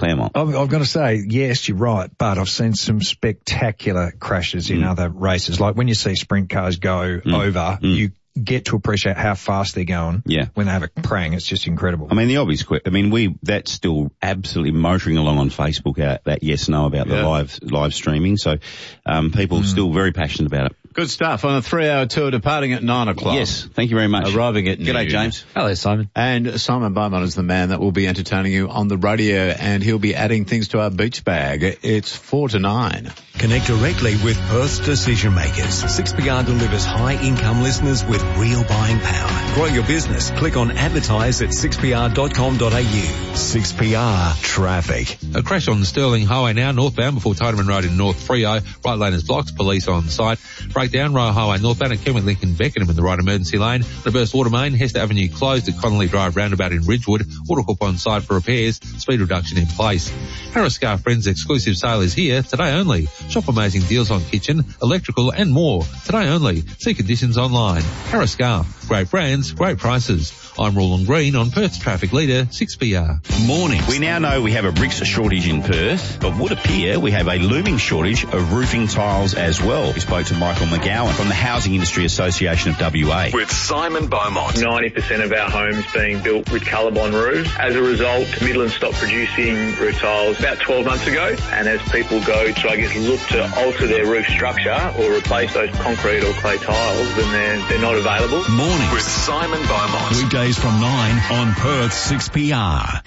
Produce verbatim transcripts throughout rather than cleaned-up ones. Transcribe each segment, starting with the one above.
Claremont. I'm, I'm going to say, yes, you're right, but I've seen some spectacular crashes in mm. other races. Like when you see sprint cars go mm. over, mm. you get to appreciate how fast they're going. Yeah. When they have a prang, it's just incredible. I mean, the obvious question, I mean, we, that's still absolutely motoring along on Facebook, uh, that yes, no about yeah. the live, live streaming. So, um, people mm. still very passionate about it. Good stuff. On a three-hour tour departing at nine o'clock. Yes, thank you very much. Arriving at G'day, noon. James. Hello, Simon. And Simon Beaumont is the man that will be entertaining you on the radio, and he'll be adding things to our beach bag. It's four to nine. Connect directly with Perth's decision makers. six P R delivers high-income listeners with real buying power. Grow your business. Click on advertise at six p r dot com dot a u. six P R Traffic. A crash on Stirling Highway now, northbound before Tiedemann Road in North Freo. Right lane is blocked. Police on site. Breakdown, Royal Highway northbound at Kenwick Lincoln Beckenham in the right emergency lane. Reverse water main, Hester Avenue closed at Connolly Drive roundabout in Ridgewood. Watercorp on site for repairs. Speed reduction in place. Harris Scarf Friends exclusive sale is here today only. Shop amazing deals on kitchen, electrical and more. Today only. See conditions online. Harris Scarf. Great brands, great prices. I'm Roland Green on Perth's traffic leader, six P R. Morning. We now know we have a bricks shortage in Perth, but would appear we have a looming shortage of roofing tiles as well. We spoke to Michael McGowan from the Housing Industry Association of W A. With Simon Beaumont. ninety percent of our homes being built with Colorbond roofs. As a result, Midland stopped producing roof tiles about twelve months ago, and as people go to, I guess, look to alter their roof structure or replace those concrete or clay tiles, then they're, they're not available. Morning with Simon Beaumont. Weekdays from nine on Perth six P R.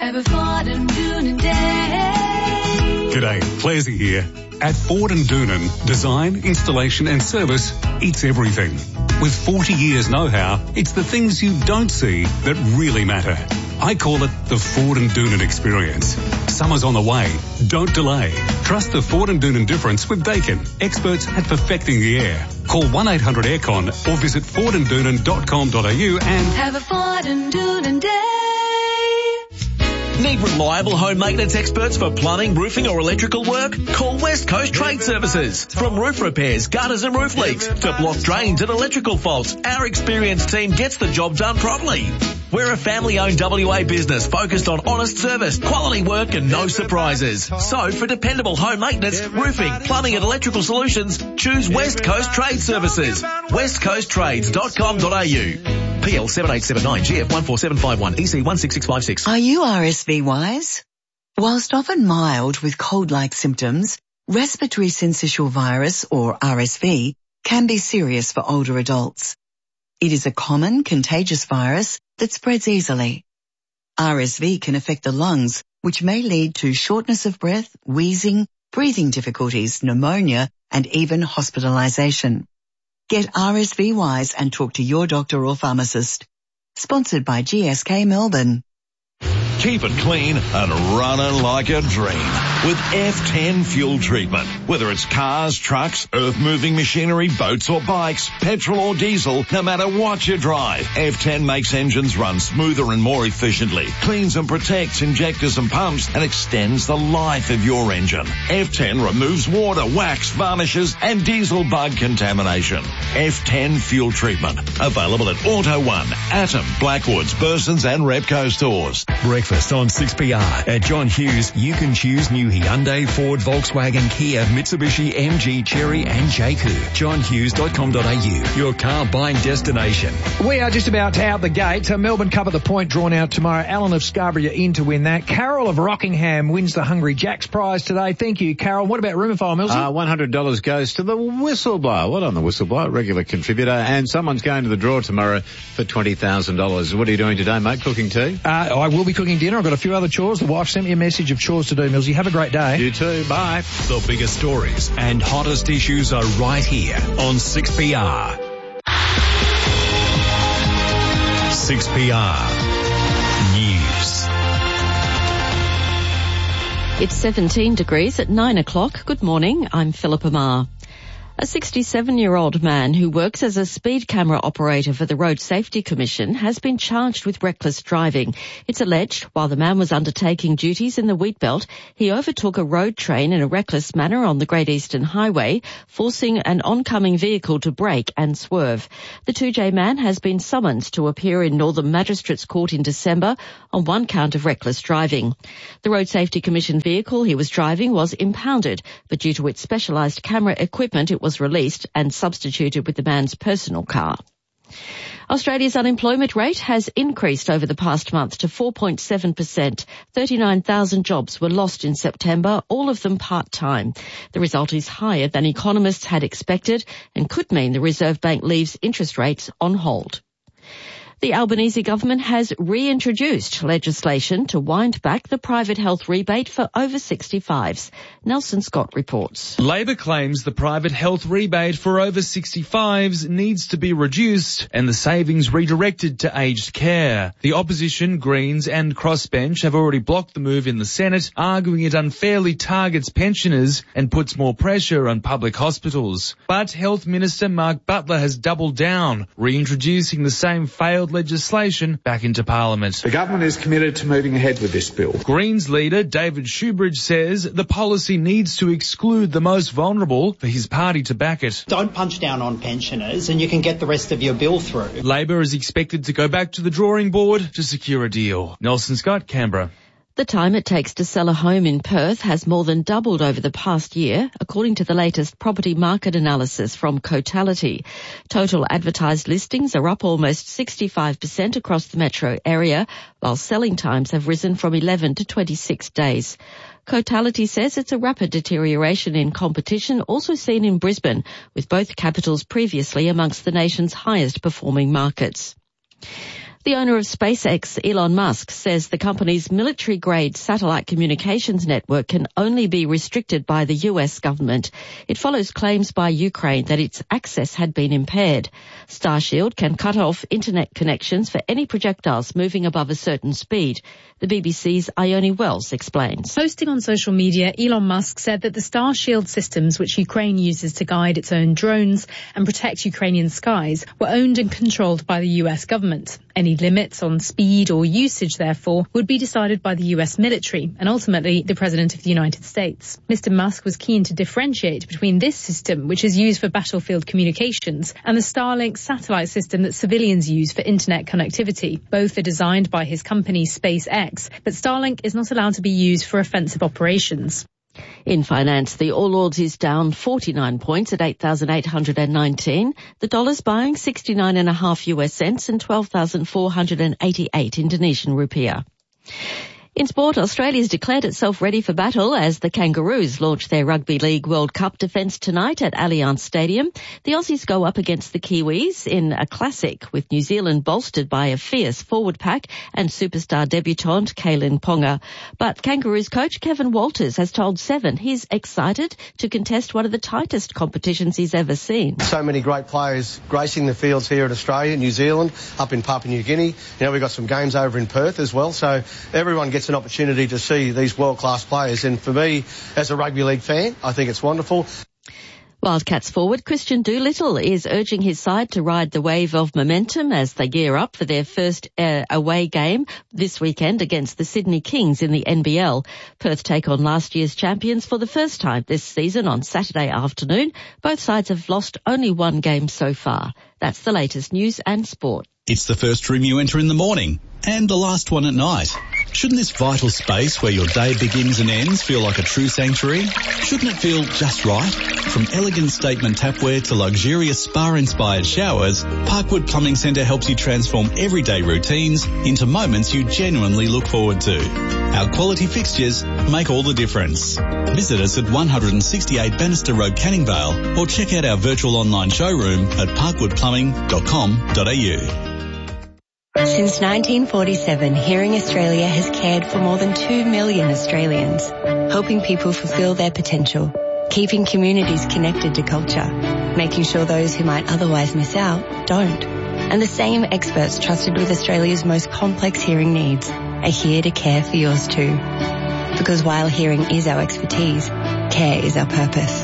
G'day, Clazy here. At Ford and Doonan, design, installation and service, it's everything. With forty years know-how, it's the things you don't see that really matter. I call it the Ford and Doonan experience. Summer's on the way. Don't delay. Trust the Ford and Doonan difference with Dakin, experts at perfecting the air. Call one eight hundred aircon or visit ford and doonan dot com dot a u and have a Ford and Doonan day. Need reliable home maintenance experts for plumbing, roofing or electrical work? Call West Coast Trade Services. From roof repairs, gutters and roof leaks to block drains and electrical faults, our experienced team gets the job done properly. We're a family-owned W A business focused on honest service, quality work and no surprises. So for dependable home maintenance, roofing, plumbing and electrical solutions, choose West Coast Trade Services. west coast trades dot com dot a u. P L seven eight seven nine G F one four seven five one E C one six six five six. Are you R S V wise? Whilst often mild with cold-like symptoms, respiratory syncytial virus or R S V can be serious for older adults. It is a common contagious virus that spreads easily. R S V can affect the lungs, which may lead to shortness of breath, wheezing, breathing difficulties, pneumonia, and even hospitalization. Get R S V wise and talk to your doctor or pharmacist. Sponsored by G S K Melbourne. Keep it clean and running like a dream with F ten fuel treatment. Whether it's cars, trucks, earth-moving machinery, boats or bikes, petrol or diesel, no matter what you drive, F ten makes engines run smoother and more efficiently, cleans and protects injectors and pumps, and extends the life of your engine. F ten removes water, wax, varnishes, and diesel bug contamination. F ten fuel treatment. Available at Auto One, Atom, Blackwoods, Burson's and Repco stores. Breakfast on six P R. At John Hughes, you can choose new Hyundai, Ford, Volkswagen, Kia, Mitsubishi, M G, Chery and J C U. john hughes dot com dot a u. Your car buying destination. We are just about out the gate. So Melbourne Cup at the Point drawn out tomorrow. Alan of Scarborough in to win that. Carol of Rockingham wins the Hungry Jacks prize today. Thank you, Carol. What about Rumour File, Millsy? Uh, one hundred dollars goes to the Whistleblower. What on the Whistleblower? Regular contributor. And someone's going to the draw tomorrow for twenty thousand dollars. What are you doing today, mate? Cooking tea? Uh, I will be cooking dinner. I've got a few other chores. The wife sent me a message of chores to do, Millsy. Have a great day. You too. Bye. The biggest stories and hottest issues are right here on six P R. six P R News. It's seventeen degrees at nine o'clock. Good morning. I'm Philippa Marr. A sixty-seven-year-old man who works as a speed camera operator for the Road Safety Commission has been charged with reckless driving. It's alleged while the man was undertaking duties in the Wheatbelt, he overtook a road train in a reckless manner on the Great Eastern Highway, forcing an oncoming vehicle to brake and swerve. The two J man has been summoned to appear in Northern Magistrates Court in December on one count of reckless driving. The Road Safety Commission vehicle he was driving was impounded, but due to its specialised camera equipment, it was released and substituted with the man's personal car. Australia's unemployment rate has increased over the past month to four point seven percent. thirty-nine thousand jobs were lost in September, all of them part-time. The result is higher than economists had expected and could mean the Reserve Bank leaves interest rates on hold. The Albanese government has reintroduced legislation to wind back the private health rebate for over sixty-fives. Nelson Scott reports. Labor claims the private health rebate for over sixty-fives needs to be reduced and the savings redirected to aged care. The opposition, Greens and Crossbench have already blocked the move in the Senate, arguing it unfairly targets pensioners and puts more pressure on public hospitals. But Health Minister Mark Butler has doubled down, reintroducing the same failed legislation back into Parliament. The government is committed to moving ahead with this bill. Greens leader David Shoebridge says the policy needs to exclude the most vulnerable for his party to back it. Don't punch down on pensioners and you can get the rest of your bill through. Labor is expected to go back to the drawing board to secure a deal. Nelson Scott, Canberra. The time it takes to sell a home in Perth has more than doubled over the past year, according to the latest property market analysis from Cotality. Total advertised listings are up almost sixty-five percent across the metro area, while selling times have risen from eleven to twenty-six days. Cotality says it's a rapid deterioration in competition also seen in Brisbane, with both capitals previously amongst the nation's highest performing markets. The owner of SpaceX, Elon Musk, says the company's military-grade satellite communications network can only be restricted by the U S government. It follows claims by Ukraine that its access had been impaired. Starshield can cut off internet connections for any projectiles moving above a certain speed. The B B C's Ione Wells explains. Posting on social media, Elon Musk said that the Starshield systems, which Ukraine uses to guide its own drones and protect Ukrainian skies, were owned and controlled by the U S government. Any limits on speed or usage, therefore, would be decided by the U S military and ultimately the President of the United States. Mister Musk was keen to differentiate between this system, which is used for battlefield communications, and the Starlink satellite system that civilians use for internet connectivity. Both are designed by his company SpaceX, but Starlink is not allowed to be used for offensive operations. In finance, the All Ords is down forty-nine points at eight thousand eight hundred nineteen. The dollar's buying sixty-nine and a half U S cents and twelve thousand four hundred eighty-eight Indonesian rupiah. In sport, Australia's declared itself ready for battle as the Kangaroos launch their Rugby League World Cup defence tonight at Allianz Stadium. The Aussies go up against the Kiwis in a classic, with New Zealand bolstered by a fierce forward pack and superstar debutant Kaylin Ponga. But Kangaroos coach Kevin Walters has told Seven he's excited to contest one of the tightest competitions he's ever seen. So many great players gracing the fields here at Australia, New Zealand, up in Papua New Guinea. You know, we've got some games over in Perth as well, so everyone gets an opportunity to see these world-class players, and for me as a rugby league fan, I think it's wonderful. Wildcats forward Christian Doolittle is urging his side to ride the wave of momentum as they gear up for their first uh, away game this weekend against the Sydney Kings in the N B L. Perth take on last year's champions for the first time this season on Saturday afternoon. Both sides have lost only one game so far. That's the latest news and sport. It's the first room you enter in the morning and the last one at night. Shouldn't this vital space where your day begins and ends feel like a true sanctuary? Shouldn't it feel just right? From elegant statement tapware to luxurious spa-inspired showers, Parkwood Plumbing Centre helps you transform everyday routines into moments you genuinely look forward to. Our quality fixtures make all the difference. Visit us at one sixty-eight Bannister Road, Canning Vale, or check out our virtual online showroom at parkwood plumbing dot com dot a u. Since nineteen forty-seven, Hearing Australia has cared for more than two million Australians, helping people fulfil their potential, keeping communities connected to culture, making sure those who might otherwise miss out don't. And the same experts trusted with Australia's most complex hearing needs are here to care for yours too. Because while hearing is our expertise, care is our purpose.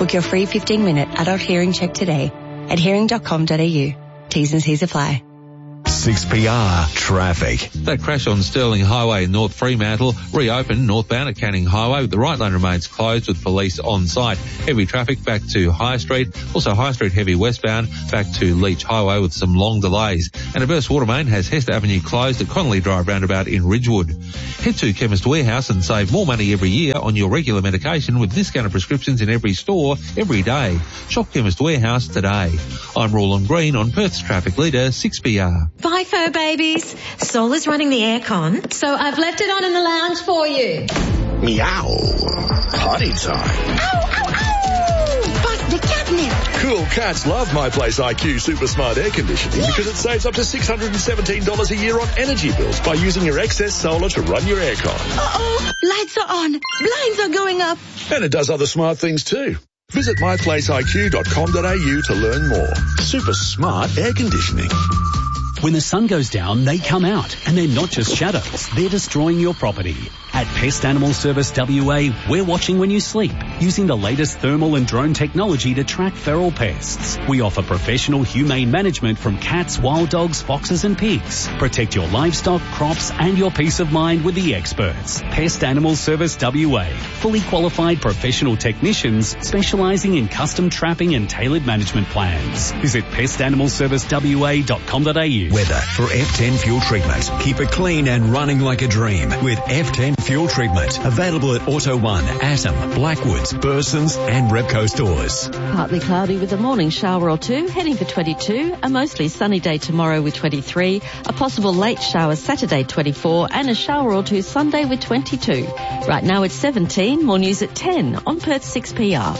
Book your free fifteen minute adult hearing check today at hearing dot com dot a u. T's and C's apply. six P R traffic. That crash on Stirling Highway in North Fremantle reopened northbound at Canning Highway. The right lane remains closed with police on site. Heavy traffic back to High Street. Also High Street heavy westbound back to Leach Highway with some long delays. And a burst water main has Hester Avenue closed at Connolly Drive roundabout in Ridgewood. Head to Chemist Warehouse and save more money every year on your regular medication with discounted prescriptions in every store every day. Shop Chemist Warehouse today. I'm Roland Green on Perth's traffic leader six P R. Bye, fur babies. Sol is running the aircon, so I've left it on in the lounge for you. Meow. Potty time. Ow, ow, ow! Bust the catnip. Cool cats love My Place I Q Super Smart Air Conditioning yeah. because it saves up to six hundred seventeen dollars a year on energy bills by using your excess solar to run your aircon. Uh-oh, lights are on, blinds are going up. And it does other smart things too. Visit my place I Q dot com dot a u to learn more. Super smart air conditioning. When the sun goes down, they come out, and they're not just shadows, they're destroying your property. At Pest Animal Service W A, we're watching when you sleep, using the latest thermal and drone technology to track feral pests. We offer professional humane management from cats, wild dogs, foxes and pigs. Protect your livestock, crops and your peace of mind with the experts. Pest Animal Service W A, fully qualified professional technicians specialising in custom trapping and tailored management plans. Visit pest animal service w a dot com dot a u. Weather for F ten Fuel Treatment. Keep it clean and running like a dream with F ten Fuel Treatment. Available at Auto One, Atom, Blackwoods, Burson's and Repco stores. Partly cloudy with a morning shower or two, heading for twenty-two, a mostly sunny day tomorrow with twenty-three, a possible late shower Saturday twenty-four and a shower or two Sunday with twenty-two. Right now it's seventeen, more news at ten on Perth six P R.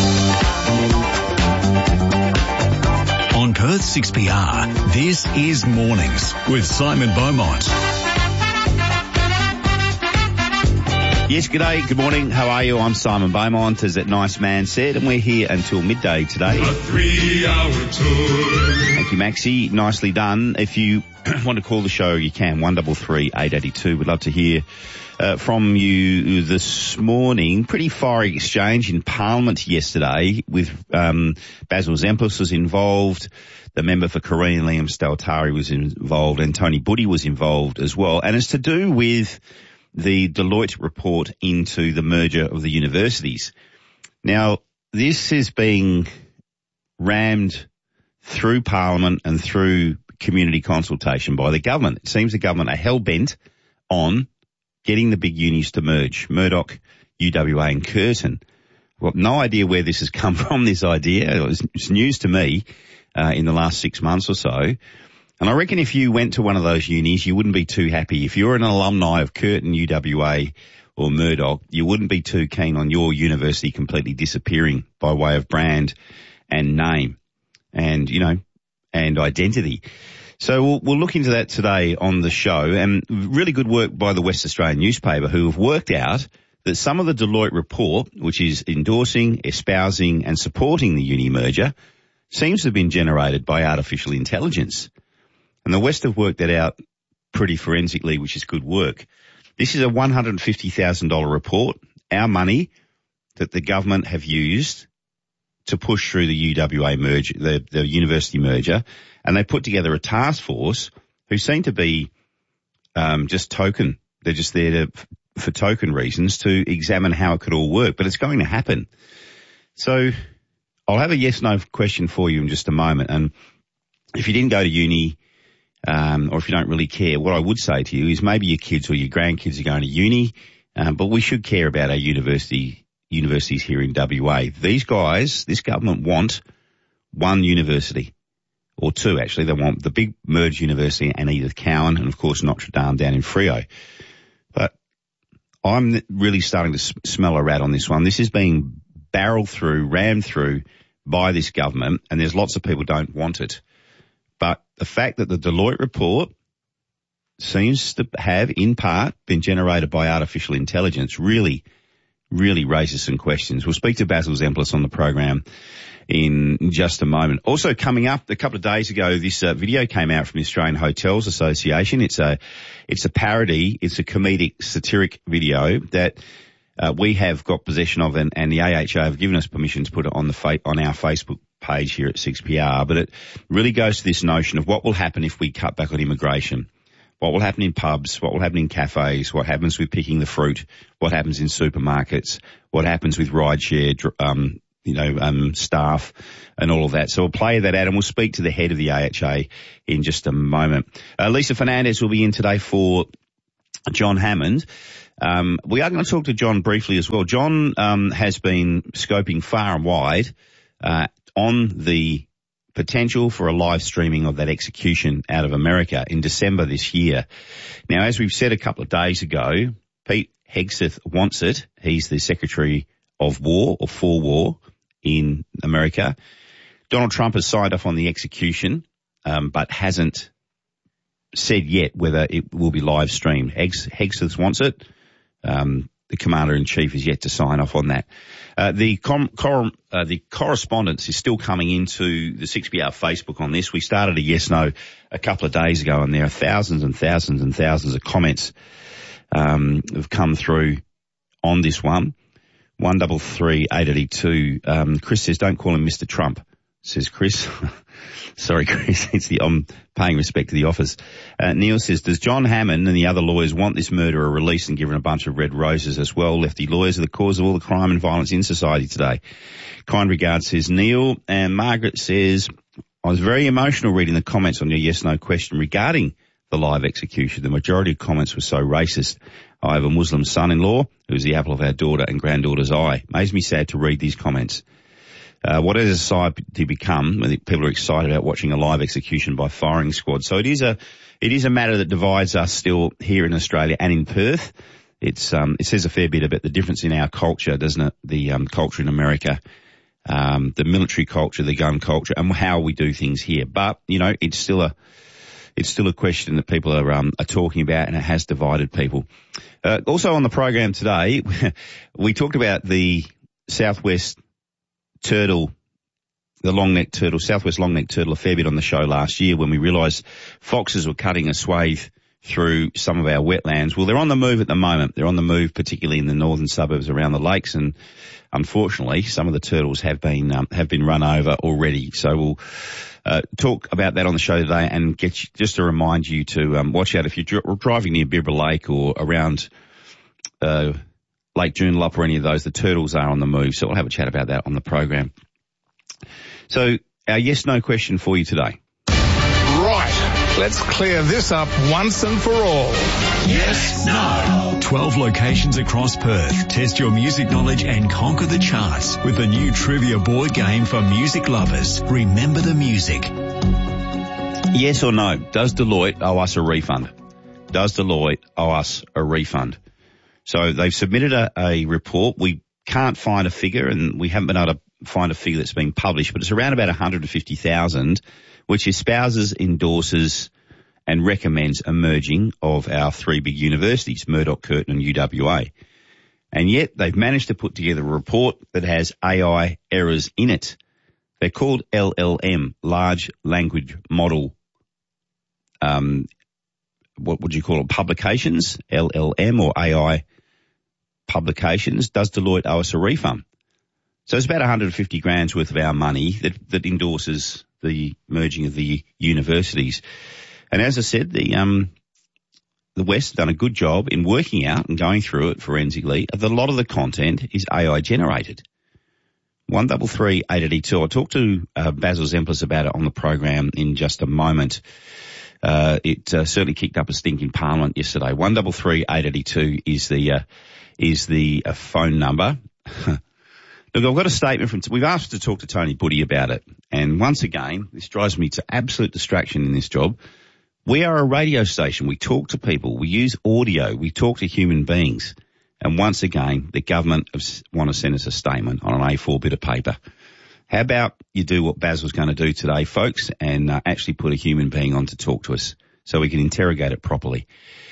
On Perth six P R, this is Mornings with Simon Beaumont. Yes, g'day, good morning, how are you? I'm Simon Beaumont, as that nice man said, and we're here until midday today. A three-hour tour. Thank you, Maxie, nicely done. If you want to call the show, you can, one three three, eight eight two. We'd love to hear uh, from you this morning. Pretty fiery exchange in Parliament yesterday with um, Basil Zemplis was involved. The member for Corrine Liam Staltari was involved, and Tony Buddy was involved as well. And it's to do with the Deloitte report into the merger of the universities. Now, this is being rammed through Parliament and through community consultation by the government. It seems the government are hell-bent on getting the big unis to merge, Murdoch, U W A and Curtin. I've got no idea where this has come from, this idea. It was, it's news to me uh, in the last six months or so. And I reckon if you went to one of those unis, you wouldn't be too happy. If you're an alumni of Curtin, U W A or Murdoch, you wouldn't be too keen on your university completely disappearing by way of brand and name and, you know, and identity. So we'll, we'll look into that today on the show, and really good work by the West Australian newspaper, who have worked out that some of the Deloitte report, which is endorsing, espousing and supporting the uni merger, seems to have been generated by artificial intelligence. And the West have worked that out pretty forensically, which is good work. This is a one hundred fifty thousand dollars report, our money that the government have used to push through the U W A merger, the, the university merger, and they put together a task force who seem to be um, just token. They're just there to, for token reasons to examine how it could all work, but it's going to happen. So I'll have a yes-no question for you in just a moment. And if you didn't go to uni, Um, or if you don't really care, what I would say to you is maybe your kids or your grandkids are going to uni, um, but we should care about our university universities here in W A. These guys, this government want one university, or two actually. They want the big merged university and Edith Cowan, and of course Notre Dame down in Freo. But I'm really starting to smell a rat on this one. This is being barreled through, rammed through by this government, and there's lots of people who don't want it. But the fact that the Deloitte report seems to have, in part, been generated by artificial intelligence really, really raises some questions. We'll speak to Basil Zemplis on the program in just a moment. Also coming up, a couple of days ago, this uh, video came out from the Australian Hotels Association. It's a, it's a parody, it's a comedic, satiric video that uh, we have got possession of, and, and the A H A have given us permission to put it on the fa- on our Facebook page here at six P R. But it really goes to this notion of what will happen if we cut back on immigration. What will happen in pubs, what will happen in cafes, what happens with picking the fruit, what happens in supermarkets, what happens with rideshare, um, you know, um, staff and all of that. So we'll play that out and we'll speak to the head of the A H A in just a moment. Uh, Lisa Fernandez will be in today for John Hammond. Um, we are going to talk to John briefly as well. John um, has been scoping far and wide uh, on the potential for a live streaming of that execution out of America in December this year. Now, as we've said a couple of days ago, Pete Hegseth wants it. He's the Secretary of War or for War in America. Donald Trump has signed off on the execution, um, but hasn't said yet whether it will be live streamed. Hegs- Hegseth wants it. Um, the Commander-in-Chief is yet to sign off on that. Uh, the com- cor- uh, the correspondence is still coming into the six P R Facebook on this. We started a yes-no a couple of days ago, and there are thousands and thousands and thousands of comments um, have come through on this one. One double three eight eighty two. Um, Chris says, "Don't call him Mister Trump," says Chris. Sorry, Chris. It's the I'm paying respect to the office. Uh, Neil says, "Does John Hammond and the other lawyers want this murderer released and given a bunch of red roses as well? Lefty lawyers are the cause of all the crime and violence in society today." Kind regards, says Neil. And Margaret says, "I was very emotional reading the comments on your yes-no question regarding the live execution. The majority of comments were so racist. I have a Muslim son-in-law who's the apple of our daughter and granddaughter's eye. Makes me sad to read these comments. Uh, what has society become when people are excited about watching a live execution by firing squad?" So it is a, it is a matter that divides us still here in Australia and in Perth. It's, um, it says a fair bit about the difference in our culture, doesn't it? The, um, culture in America, um, the military culture, the gun culture, and how we do things here. But, you know, it's still a, it's still a question that people are, um, are talking about, and it has divided people. Uh, also on the program today, we talked about the Southwest turtle, the long-necked turtle, Southwest long-necked turtle, a fair bit on the show last year when we realised foxes were cutting a swathe through some of our wetlands. Well, they're on the move at the moment. They're on the move, particularly in the northern suburbs around the lakes, and unfortunately, some of the turtles have been um, have been run over already. So we'll uh, talk about that on the show today, and get you, just to remind you to um, watch out if you're dri- driving near Bibra Lake or around Uh, Lake Joondalup or any of those, the turtles are on the move. So we'll have a chat about that on the program. So our yes-no question for you today. Right. Let's clear this up once and for all. Yes, no. twelve locations across Perth. Test your music knowledge and conquer the charts with the new trivia board game for music lovers. Remember the music. Yes or no? Does Deloitte owe us a refund? Does Deloitte owe us a refund? So they've submitted a, a report. We can't find a figure, and we haven't been able to find a figure that's been published, but it's around about one hundred fifty thousand, which espouses, endorses and recommends a merging of our three big universities, Murdoch, Curtin and U W A. And yet they've managed to put together a report that has A I errors in it. They're called L L M, Large Language Model, um, what would you call it, publications, L L M or A I publications. Does Deloitte owe us a refund? So it's about one hundred fifty grand's worth of our money that, that endorses the merging of the universities. And as I said, the, um, the West have done a good job in working out and going through it forensically that a lot of the content is A I generated. One double three eight eighty two. I'll talk to uh, Basil Zemplis about it on the program in just a moment. Uh, it uh, certainly kicked up a stink in Parliament yesterday. One double three eight eighty two is the uh, is the uh, phone number. Look, I've got a statement from. We've asked to talk to Tony Buddy about it, and once again, this drives me to absolute distraction in this job. We are a radio station. We talk to people. We use audio. We talk to human beings. And once again, the government want to send us a statement on an A four bit of paper. How about you do what Basil's going to do today, folks, and uh, actually put a human being on to talk to us so we can interrogate it properly.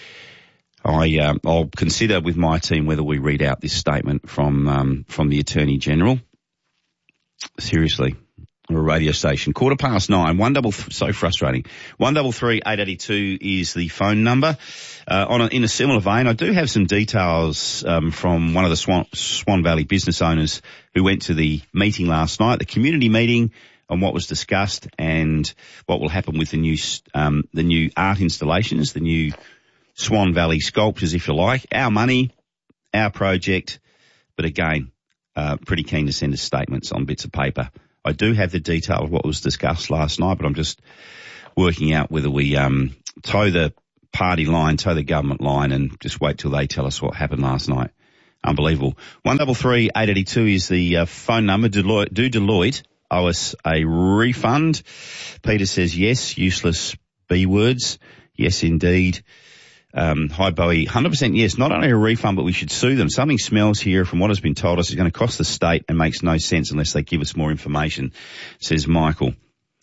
I, uh, I'll consider with my team whether we read out this statement from um, from the Attorney General. Seriously, or a radio station. Quarter past nine, one double, th- so frustrating. One double three eight eighty two is the phone number. Uh, on a, in a similar vein, I do have some details um, from one of the Swan, Swan Valley business owners who went to the meeting last night, the community meeting, on what was discussed and what will happen with the new um, the new art installations, the new Swan Valley sculptures, if you like. Our money, our project, but again, uh, pretty keen to send us statements on bits of paper. I do have the detail of what was discussed last night, but I'm just working out whether we um, toe the party line, toe the government line, and just wait till they tell us what happened last night. Unbelievable. One double three eight eighty two is the uh, phone number. Deloitte, do Deloitte owe us a refund? Peter says yes. Useless B words. Yes, indeed. Um, hi, Bowie. one hundred percent yes. Not only a refund, but we should sue them. Something smells here from what has been told us is going to cost the state and makes no sense unless they give us more information, says Michael.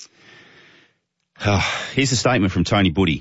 Oh, here's a statement from Tony Buddy.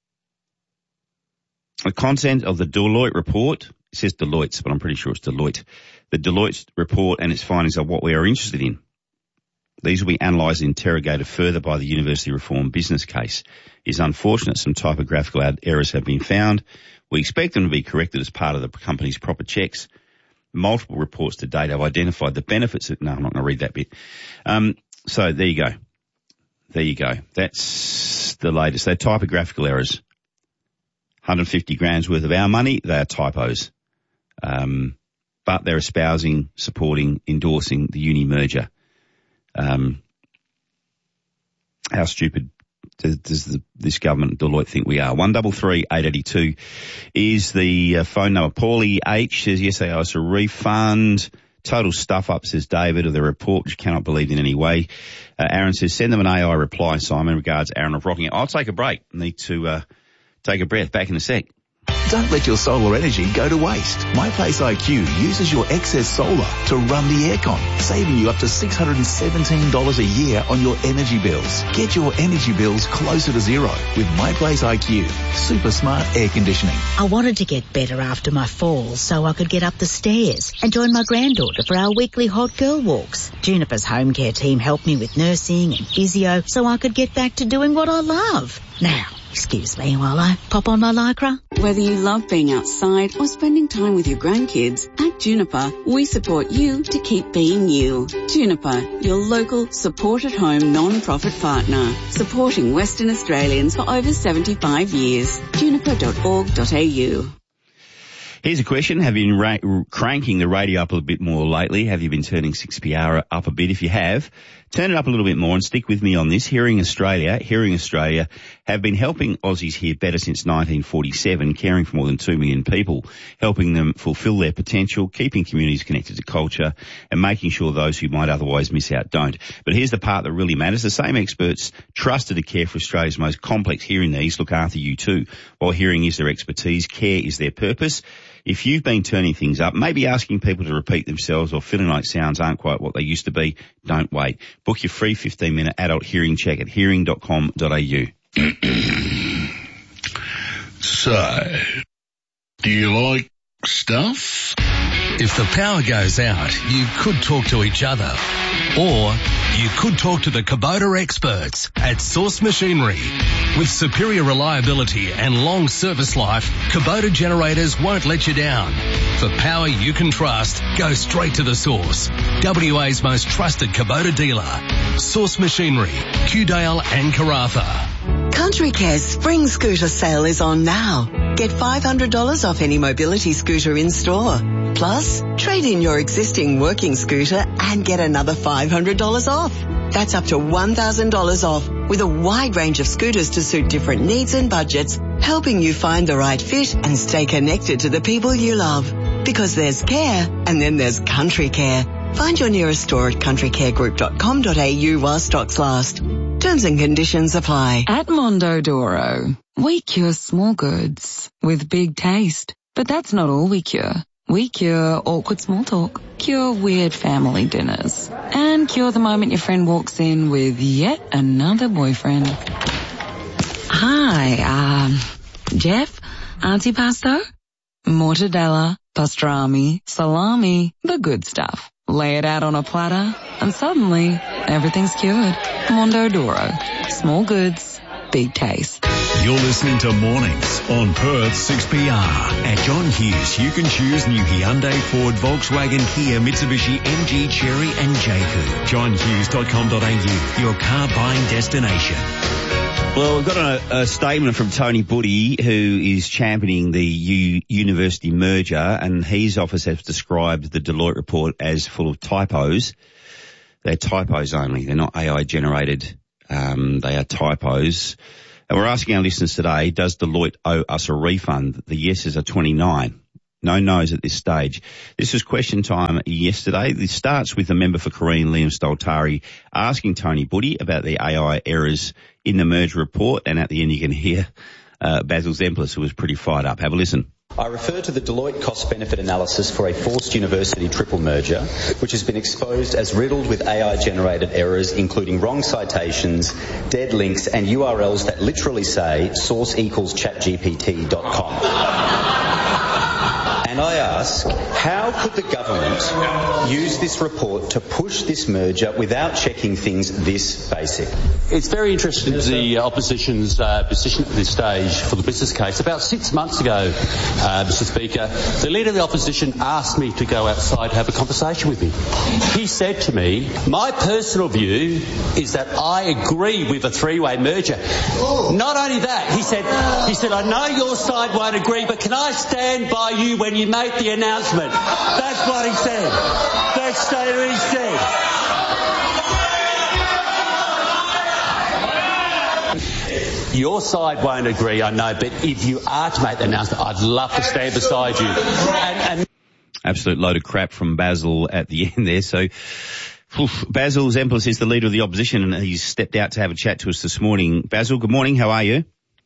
The content of the Deloitte report, it says Deloitte's, but I'm pretty sure it's Deloitte. The Deloitte report and its findings are what we are interested in. These will be analysed and interrogated further by the University Reform business case. It is unfortunate some typographical errors have been found. We expect them to be corrected as part of the company's proper checks. Multiple reports to date have identified the benefits of... No, I'm not going to read that bit. Um, so there you go. There you go. That's the latest. They're typographical errors. one hundred fifty grand's worth of our money, they are typos. Um, but they're espousing, supporting, endorsing the uni merger. Um, how stupid does, does the, this government, Deloitte, think we are? One double three eight eighty two is the uh, phone number. Paulie H says yes, they owe us a refund. Total stuff up, says David, of the report, which cannot believe in any way. Uh, Aaron says send them an A I reply, Simon. Regards, Aaron of Rocking. I'll take a break. Need to uh, take a breath. Back in a sec. Don't let your solar energy go to waste. MyPlace I Q uses your excess solar to run the aircon, saving you up to six hundred seventeen dollars a year on your energy bills. Get your energy bills closer to zero with MyPlace I Q. Super smart air conditioning. I wanted to get better after my fall so I could get up the stairs and join my granddaughter for our weekly hot girl walks. Juniper's home care team helped me with nursing and physio so I could get back to doing what I love. Now, excuse me while I pop on my Lycra. Whether you love being outside or spending time with your grandkids, at Juniper, we support you to keep being you. Juniper, your local support-at-home non-profit partner, supporting Western Australians for over seventy-five years. juniper dot org dot a u. Here's a question. Have you been ra- cranking the radio up a bit more lately? Have you been turning six P R up a bit? If you have, turn it up a little bit more and stick with me on this. Hearing Australia, Hearing Australia have been helping Aussies hear better since nineteen forty-seven, caring for more than two million people, helping them fulfil their potential, keeping communities connected to culture and making sure those who might otherwise miss out don't. But here's the part that really matters. The same experts trusted to care for Australia's most complex hearing needs look after you too. While hearing is their expertise, care is their purpose. If you've been turning things up, maybe asking people to repeat themselves or feeling like sounds aren't quite what they used to be, don't wait. Book your free fifteen minute adult hearing check at hearing dot com dot a u. So, do you like stuff? If the power goes out, you could talk to each other. Or you could talk to the Kubota experts at Source Machinery. With superior reliability and long service life, Kubota generators won't let you down. For power you can trust, go straight to the source. W A's most trusted Kubota dealer. Source Machinery, Kewdale and Karratha. Country Care's spring scooter sale is on now. Get five hundred dollars off any mobility scooter in store. Plus, trade in your existing working scooter and get another five hundred dollars off. That's up to one thousand dollars off with a wide range of scooters to suit different needs and budgets, helping you find the right fit and stay connected to the people you love. Because there's care and then there's Country Care. Find your nearest store at country care group dot com dot a u while stocks last. Terms and conditions apply. At Mondodoro, we cure small goods with big taste. But that's not all we cure. We cure awkward small talk, cure weird family dinners, and cure the moment your friend walks in with yet another boyfriend. Hi, um, Jeff, antipasto, mortadella, pastrami, salami, the good stuff. Lay it out on a platter, and suddenly, everything's cured. Mondo Doro. Small goods, big taste. You're listening to Mornings on Perth six P R. At John Hughes, you can choose new Hyundai, Ford, Volkswagen, Kia, Mitsubishi, M G, Chery and Jaku. john hughes dot com dot a u, your car buying destination. Well, we've got a, a statement from Tony Buddy, who is championing the U, university merger, and his office has described the Deloitte report as full of typos. They're typos only. They're not A I generated. Um, they are typos. And we're asking our listeners today, does Deloitte owe us a refund? The yeses are twenty-nine. No no's at this stage. This was question time yesterday. This starts with a member for Corrine, Liam Stoltari, asking Tony Buddy about the A I errors in the merger report. And at the end you can hear uh, Basil Zemplis, who was pretty fired up. Have a listen. I refer to the Deloitte cost-benefit analysis for a forced university triple merger, which has been exposed as riddled with A I-generated errors, including wrong citations, dead links, and U R Ls that literally say source equals chat G P T dot com. And I ask, how could the government use this report to push this merger without checking things this basic? It's very interesting, the opposition's uh, position at this stage for the business case. About six months ago, uh, Mister Speaker, the Leader of the Opposition asked me to go outside to have a conversation with him. He said to me, my personal view is that I agree with a three-way merger. Not only that, he said, he said, I know your side won't agree, but can I stand by you when you make the announcement? That's what he said. That's what he said. Your side won't agree, I know, but if you are to make the announcement, I'd love to stand beside you. And, and Absolute load of crap from Basil at the end there. So, oof, Basil Zemplis is the Leader of the Opposition, and he's stepped out to have a chat to us this morning. Basil, good morning. How are you?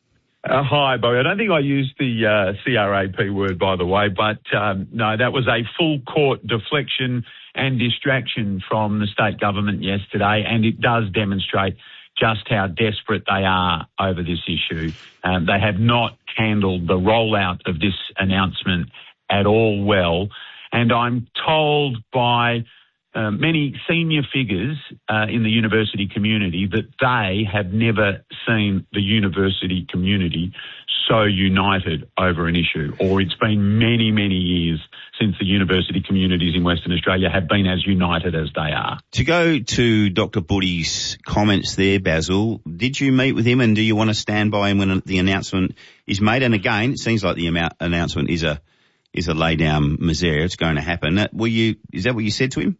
Uh, hi, Bobby. I don't think I used the uh, C R A P word, by the way, but um, no, that was a full court deflection and distraction from the state government yesterday, and it does demonstrate just how desperate they are over this issue. Um, they have not handled the rollout of this announcement at all well, and I'm told by uh, many senior figures uh, in the university community that they have never seen the university community so united over an issue, or it's been many, many years since the university communities in Western Australia have been as united as they are. To go to Doctor Buddy's comments there, Basil, did you meet with him, and do you want to stand by him when the announcement is made? And again, it seems like the amount, announcement is a is a lay down misere. It's going to happen. Were you? Is that what you said to him?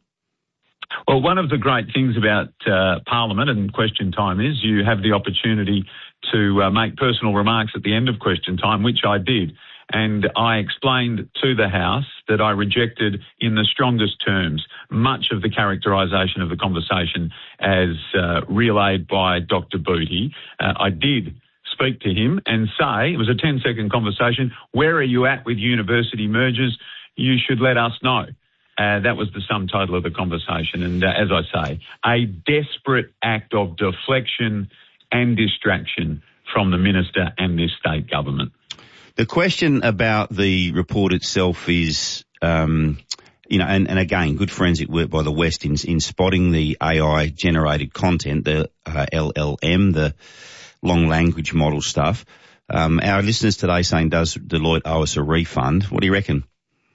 Well, one of the great things about uh, Parliament and question time is you have the opportunity to uh, make personal remarks at the end of question time, which I did. And I explained to the House that I rejected in the strongest terms much of the characterisation of the conversation as uh, relayed by Doctor Buddy. Uh, I did speak to him and say, it was a ten-second conversation, where are you at with university mergers? You should let us know. Uh, that was the sum total of the conversation. And uh, as I say, a desperate act of deflection and distraction from the minister and this state government. The question about the report itself is, um, you know, and, and again, good forensic work by the West in, in spotting the A I-generated content, the uh, L L M, the long language model stuff. Um, our listeners today saying, does Deloitte owe us a refund? What do you reckon?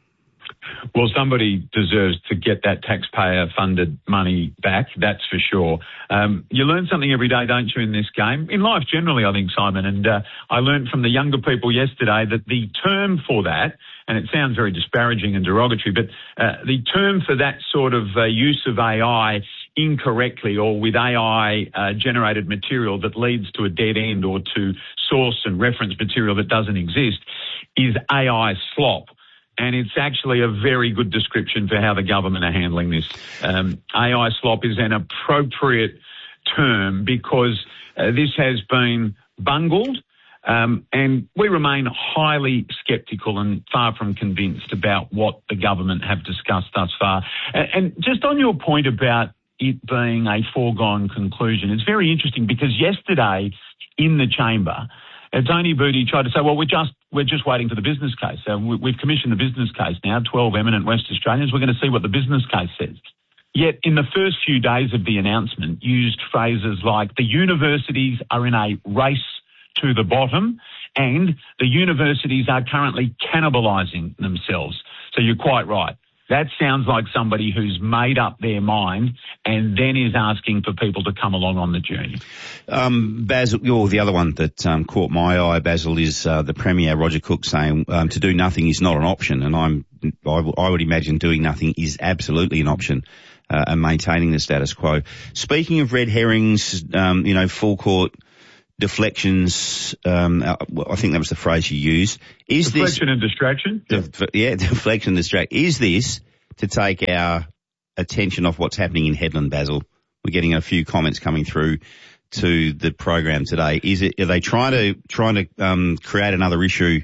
Well, somebody deserves to get that taxpayer-funded money back, that's for sure. Um, you learn something every day, don't you, in this game? In life generally, I think, Simon, and uh, I learned from the younger people yesterday that the term for that, and it sounds very disparaging and derogatory, but uh, the term for that sort of uh, use of A I incorrectly or with A I-generated uh, material that leads to a dead end or to source and reference material that doesn't exist is A I slop. And it's actually a very good description for how the government are handling this. Um, A I slop is an appropriate term because uh, this has been bungled, um, and we remain highly sceptical and far from convinced about what the government have discussed thus far. And, and just on your point about it being a foregone conclusion, it's very interesting because yesterday in the chamber, uh, Tony Booty tried to say, well, we're just we're just waiting for the business case. Uh, we, we've commissioned the business case now, twelve eminent West Australians. We're going to see what the business case says. Yet in the first few days of the announcement, used phrases like the universities are in a race to the bottom and the universities are currently cannibalising themselves. So you're quite right. That sounds like somebody who's made up their mind and then is asking for people to come along on the journey. Um, Basil, you're the other one that um, caught my eye, Basil, is uh, the Premier, Roger Cook, saying um, to do nothing is not an option. And I'm, I, w- I would imagine doing nothing is absolutely an option. Uh, and maintaining the status quo. Speaking of red herrings, um, you know, full court deflections, um, I think that was the phrase you used. Is Deflection this, and distraction? Def- yeah, deflection and distract. Is this to take our attention off what's happening in Headland, Basil? We're getting a few comments coming through to the program today. Is it, are they trying to, trying to, um, create another issue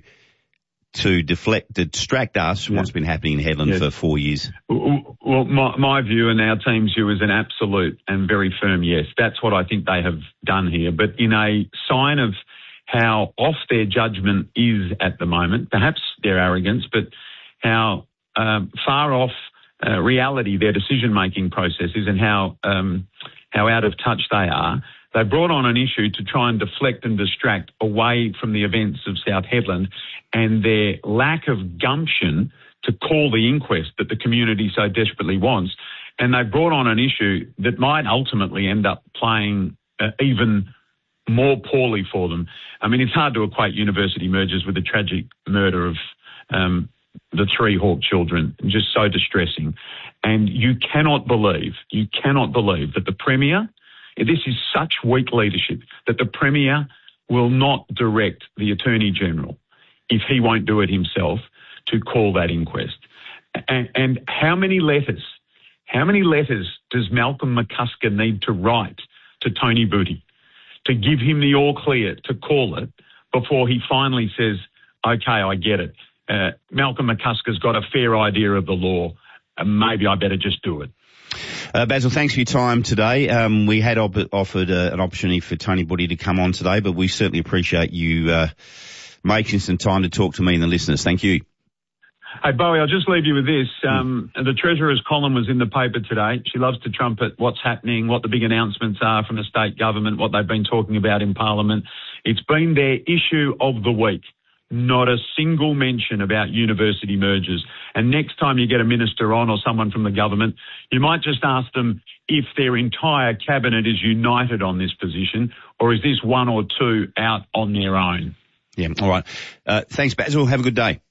to deflect, to distract us from yeah. what's been happening in Headland yeah. for four years? Well, my, my view and our team's view is an absolute and very firm yes. That's what I think they have done here. But in a sign of how off their judgment is at the moment, perhaps their arrogance, but how um, far off uh, reality their decision-making process is and how um, how out of touch they are, they brought on an issue to try and deflect and distract away from the events of South Headland and their lack of gumption to call the inquest that the community so desperately wants. And they brought on an issue that might ultimately end up playing uh, even more poorly for them. I mean, it's hard to equate university mergers with the tragic murder of um, the three Hawke children, just so distressing. And you cannot believe, you cannot believe that the Premier, this is such weak leadership, that the Premier will not direct the Attorney-General, if he won't do it himself, to call that inquest. And, and how many letters, how many letters does Malcolm McCusker need to write to Tony Booty to give him the all clear to call it before he finally says, okay, I get it. Uh, Malcolm McCusker's got a fair idea of the law, and maybe I better just do it. Uh, Basil, thanks for your time today. Um, we had op- offered uh, an opportunity for Tony Booty to come on today, but we certainly appreciate you uh, making some time to talk to me and the listeners. Thank you. Hey, Bowie, I'll just leave you with this. Um, the Treasurer's column was in the paper today. She loves to trumpet what's happening, what the big announcements are from the state government, what they've been talking about in Parliament. It's been their issue of the week. Not a single mention about university mergers. And next time you get a minister on or someone from the government, you might just ask them if their entire cabinet is united on this position, or is this one or two out on their own? Yeah, all right. Uh, thanks, Basil. Have a good day.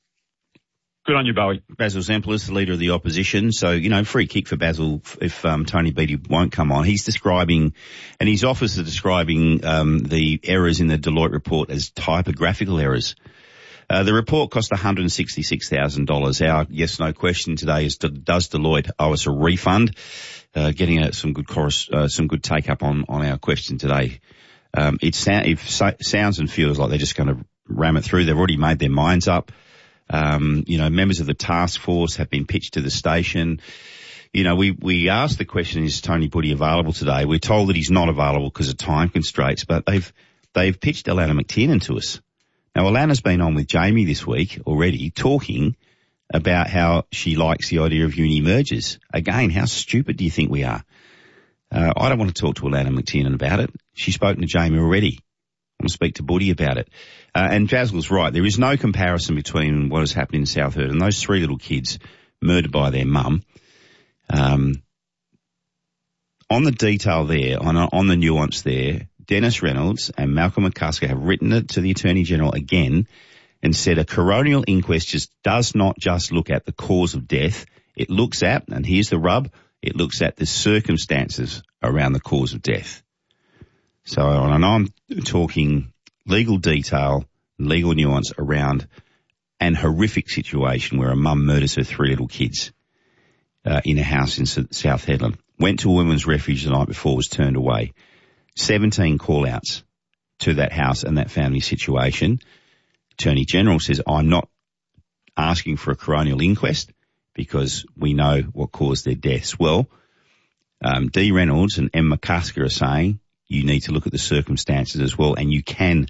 Good on you, Bowie. Basil Zempilas, the leader of the opposition. So, you know, free kick for Basil if um, Tony Booty won't come on. He's describing, and his office is describing um, the errors in the Deloitte report as typographical errors. Uh, the report cost one hundred sixty-six thousand dollars. Our yes-no question today is, does Deloitte owe us a refund? Uh, getting a, some good chorus, uh, some good take-up on, on our question today. Um, it, sound, it so, sounds and feels like they're just going to ram it through. They've already made their minds up. Um, you know, members of the task force have been pitched to the station. You know, we, we asked the question, is Tony Booty available today? We're told that he's not available because of time constraints, but they've, they've pitched Alana McTiernan to us. Now, Alana's been on with Jamie this week already talking about how she likes the idea of uni mergers. Again, how stupid do you think we are? Uh, I don't want to talk to Alana McTiernan about it. She's spoken to Jamie already. I want to speak to Booty about it. Uh, and Basil's right. There is no comparison between what has happened in South Heard and those three little kids murdered by their mum. Um, on the detail there, on, on the nuance there, Dennis Reynolds and Malcolm McCusker have written it to the Attorney-General again and said a coronial inquest just does not just look at the cause of death. It looks at, and here's the rub, it looks at the circumstances around the cause of death. So, and I'm talking legal detail, legal nuance around an horrific situation where a mum murders her three little kids uh, in a house in South Headland. Went to a women's refuge the night before, was turned away. seventeen call-outs to that house and that family situation. Attorney General says, I'm not asking for a coronial inquest because we know what caused their deaths. Well, um, Dee Reynolds and M. McCusker are saying you need to look at the circumstances as well, and you can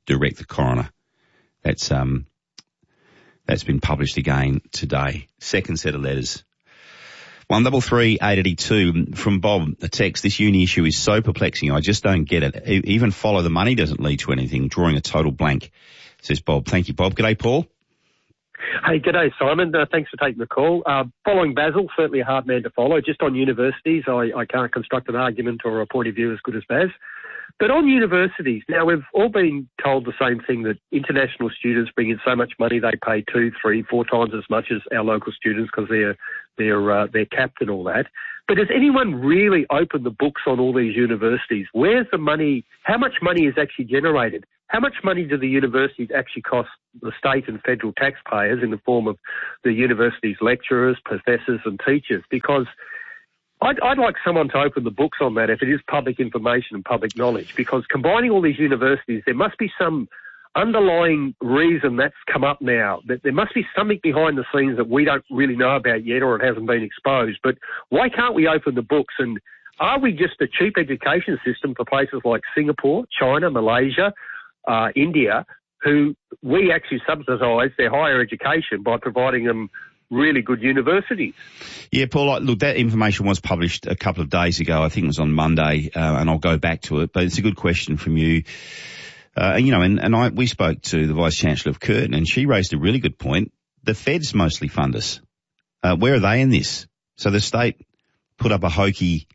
direct the coroner. That's um, that's been published again today. Second set of letters. One double three eight eighty two from Bob. A text. This uni issue is so perplexing. I just don't get it. E- even follow the money doesn't lead to anything. Drawing a total blank, says Bob. Thank you, Bob. G'day, Paul. Hey, g'day, Simon. Uh, thanks for taking the call. Uh, following Basil, certainly a hard man to follow. Just on universities, I, I can't construct an argument or a point of view as good as Baz. But on universities, now we've all been told the same thing, that international students bring in so much money they pay two, three, four times as much as our local students because they're they're uh, they're capped and all that. But has anyone really opened the books on all these universities? Where's the money? How much money is actually generated? How much money do the universities actually cost the state and federal taxpayers in the form of the university's lecturers, professors and teachers? Because I'd, I'd like someone to open the books on that if it is public information and public knowledge, because combining all these universities, there must be some underlying reason that's come up now, that there must be something behind the scenes that we don't really know about yet or it hasn't been exposed. But why can't we open the books? And are we just a cheap education system for places like Singapore, China, Malaysia, uh, India, who we actually subsidise their higher education by providing them really good universities? Yeah, Paul, look, that information was published a couple of days ago. I think it was on Monday, uh, and I'll go back to it. But it's a good question from you. Uh, you know, and, and I, we spoke to the Vice-Chancellor of Curtin, and she raised a really good point. The feds mostly fund us. Uh, where are they in this? So the state put up a hokey